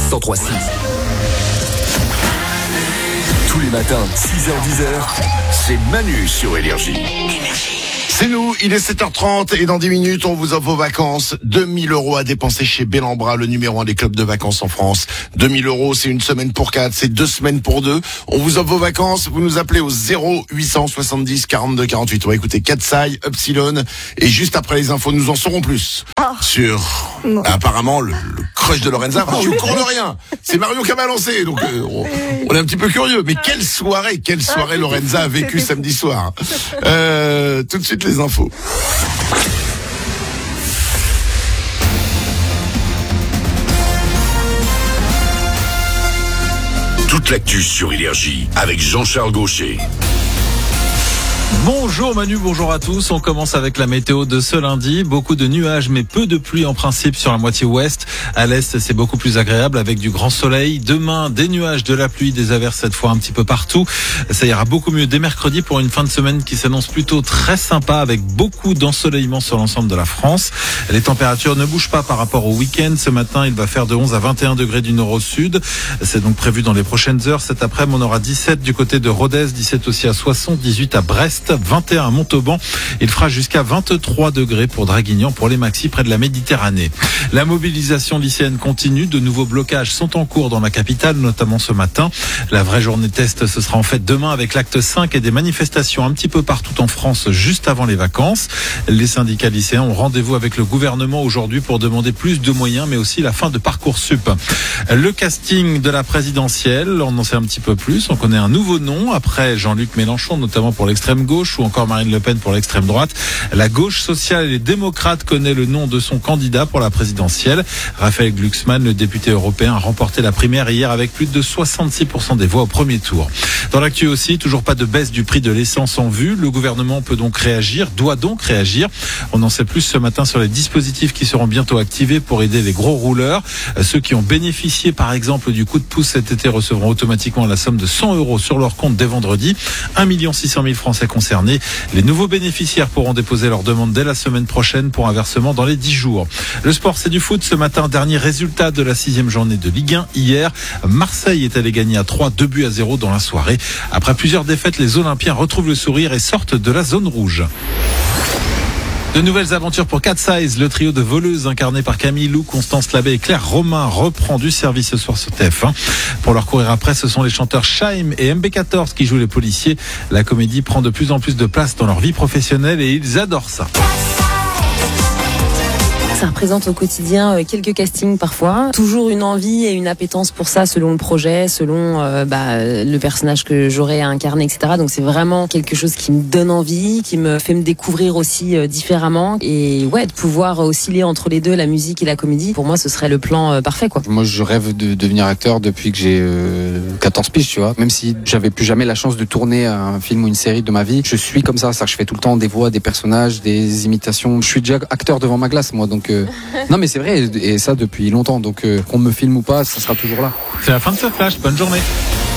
103.6. Tous les matins, 6h-10h, c'est Manu sur Énergie. C'est nous, il est 7h30 et dans 10 minutes, on vous offre vos vacances. 2000 € à dépenser chez Bellambra, le numéro 1 des clubs de vacances en France. 2000 €, c'est une semaine pour 4, c'est 2 semaines pour 2. On vous offre vos vacances, vous nous appelez au 0870 42 48. On va écouter Katsai, Upsilon et juste après les infos, nous en saurons plus sur apparemment le crush de Lorenza. Enfin, tu ne cours de rien. C'est Marion qui a balancé, donc on est un petit peu curieux. Mais quelle soirée Lorenza a vécu samedi soir. Tout de suite les infos. Toute l'actu sur Énergie avec Jean-Charles Gaucher. Bonjour Manu, bonjour à tous. On commence avec la météo de ce lundi. Beaucoup de nuages mais peu de pluie en principe sur la moitié ouest. À l'est, c'est beaucoup plus agréable avec du grand soleil. Demain, des nuages, de la pluie, des averses cette fois un petit peu partout. Ça ira beaucoup mieux dès mercredi pour une fin de semaine qui s'annonce plutôt très sympa avec beaucoup d'ensoleillement sur l'ensemble de la France. Les températures ne bougent pas par rapport au week-end. Ce matin, il va faire de 11 à 21 degrés du nord au sud. C'est donc prévu dans les prochaines heures. Cet après-midi, on aura 17 du côté de Rodez, 17 aussi à Soissons, 18 à Brest, 21 à Montauban. Il fera jusqu'à 23 degrés pour Draguignan pour les maxis près de la Méditerranée. La mobilisation lycéenne continue. De nouveaux blocages sont en cours dans la capitale, notamment ce matin. La vraie journée test, ce sera en fait demain avec l'acte 5 et des manifestations un petit peu partout en France juste avant les vacances. Les syndicats lycéens ont rendez-vous avec le gouvernement aujourd'hui pour demander plus de moyens, mais aussi la fin de Parcoursup. Le casting de la présidentielle, on en sait un petit peu plus. On connaît un nouveau nom après Jean-Luc Mélenchon, notamment pour l'extrême gauche, ou encore Marine Le Pen pour l'extrême droite. La gauche sociale et les démocrates connaît le nom de son candidat pour la présidentielle. Raphaël Glucksmann, le député européen, a remporté la primaire hier avec plus de 66% des voix au premier tour. Dans l'actu aussi, toujours pas de baisse du prix de l'essence en vue. Le gouvernement peut donc réagir, doit donc réagir. On en sait plus ce matin sur les dispositifs qui seront bientôt activés pour aider les gros rouleurs. Ceux qui ont bénéficié par exemple du coup de pouce cet été recevront automatiquement la somme de 100 € sur leur compte dès vendredi. 1 600 000 Français concernés. Les nouveaux bénéficiaires pourront déposer leur demande dès la semaine prochaine pour un versement dans les 10 jours. Le sport, c'est du foot. Ce matin, dernier résultat de la 6e journée de Ligue 1. Hier, Marseille est allé gagner à 3, 2-0 dans la soirée. Après plusieurs défaites, les Olympiens retrouvent le sourire et sortent de la zone rouge. De nouvelles aventures pour Katsai. Le trio de voleuses incarné par Camille Lou, Constance Labbé et Claire Romain reprend du service ce soir sur TF1. Pour leur courir après, ce sont les chanteurs Shaim et MB14 qui jouent les policiers. La comédie prend de plus en plus de place dans leur vie professionnelle et ils adorent ça. Ça représente au quotidien quelques castings parfois. Toujours une envie et une appétence pour ça selon le projet, selon le personnage que j'aurais à incarner, etc. Donc c'est vraiment quelque chose qui me donne envie, qui me fait me découvrir aussi différemment. Et ouais, de pouvoir osciller entre les deux, la musique et la comédie, pour moi ce serait le plan parfait, quoi. Moi je rêve de devenir acteur depuis que j'ai 14 piges, tu vois. Même si j'avais plus jamais la chance de tourner un film ou une série de ma vie, je suis comme ça. C'est-à-dire que je fais tout le temps des voix, des personnages, des imitations. Je suis déjà acteur devant ma glace, moi, donc non mais c'est vrai, et ça depuis longtemps, donc qu'on me filme ou pas, ça sera toujours là. C'est la fin de ce flash, bonne journée.